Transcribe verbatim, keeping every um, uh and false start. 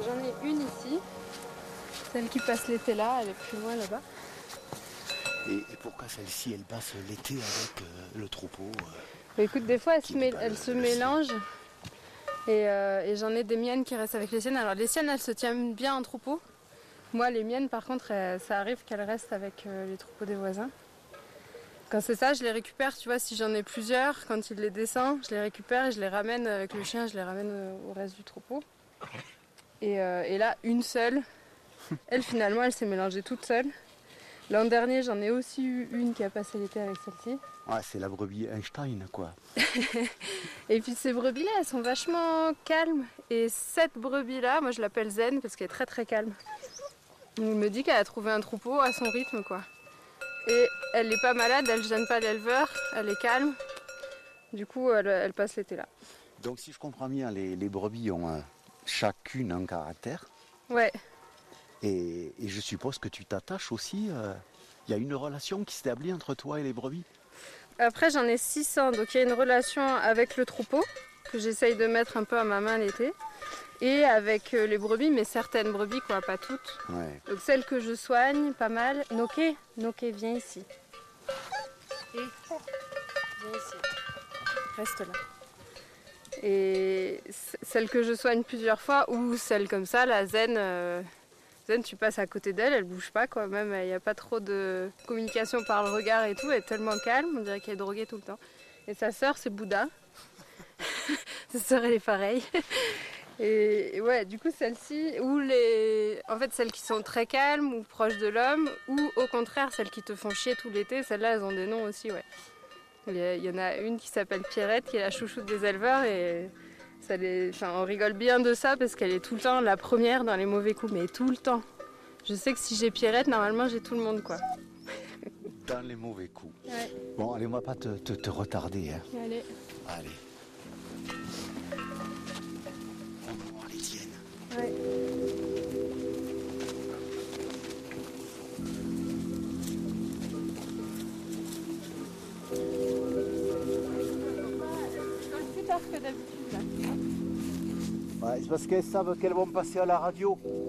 j'en ai une ici. Celle qui passe l'été là, elle est plus loin là-bas. Et, et pourquoi celle-ci, elle passe l'été avec euh, le troupeau euh, bah, écoute, des fois, elle se, mêle, elle se mélange. Et, euh, et j'en ai des miennes qui restent avec les siennes. Alors les siennes, elles se tiennent bien en troupeau. Moi, les miennes, par contre, elles, ça arrive qu'elles restent avec euh, les troupeaux des voisins. Quand c'est ça, je les récupère, tu vois, si j'en ai plusieurs, quand il les descend, je les récupère et je les ramène avec le chien, je les ramène au reste du troupeau. Et, euh, et là, une seule, elle finalement, elle s'est mélangée toute seule. L'an dernier, j'en ai aussi eu une qui a passé l'été avec celle-ci. Ouais, c'est la brebis Einstein, quoi. Et puis ces brebis-là, elles sont vachement calmes. Et cette brebis-là, moi je l'appelle Zen parce qu'elle est très très calme. Il me dit qu'elle a trouvé un troupeau à son rythme, quoi. Et elle n'est pas malade, elle ne gêne pas l'éleveur, elle est calme. Du coup, elle, elle passe l'été là. Donc si je comprends bien, les, les brebis ont euh, chacune un caractère. Ouais. Et, et je suppose que tu t'attaches aussi. Il euh, y a une relation qui s'établit entre toi et les brebis. Après, j'en ai six cents, donc il y a une relation avec le troupeau que j'essaye de mettre un peu à ma main l'été. Et avec les brebis, mais certaines brebis, quoi, pas toutes. Ouais. Donc celles que je soigne, pas mal. Noké, Noké, viens ici. Et viens ici. Reste là. Et celles que je soigne plusieurs fois, ou celles comme ça, la Zen, euh, Zen, tu passes à côté d'elle, elle bouge pas, quoi. Même, il n'y a pas trop de communication par le regard et tout. Elle est tellement calme, on dirait qu'elle est droguée tout le temps. Et sa sœur, c'est Bouddha. Sa sœur, elle est pareille. Et ouais, du coup, celles-ci, ou les... en fait, celles qui sont très calmes ou proches de l'homme, ou au contraire, celles qui te font chier tout l'été, celles-là, elles ont des noms aussi, ouais. Il y en a une qui s'appelle Pierrette, qui est la chouchoute des éleveurs, et ça les... enfin, on rigole bien de ça parce qu'elle est tout le temps la première dans les mauvais coups, mais tout le temps. Je sais que si j'ai Pierrette, normalement, j'ai tout le monde, quoi. Dans les mauvais coups. Ouais. Bon, allez, on va pas te, te, te retarder. Hein. Allez. Allez. On va voir les tiennes. Ouais. Plus tard que d'habitude, là. Ouais, c'est parce qu'elles savent qu'elles vont passer à la radio.